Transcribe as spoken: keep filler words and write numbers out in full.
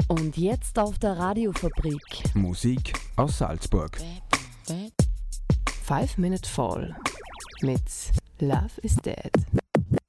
Und jetzt auf der Radiofabrik. Musik aus Salzburg. Five Minute Fall mit Love is Dead.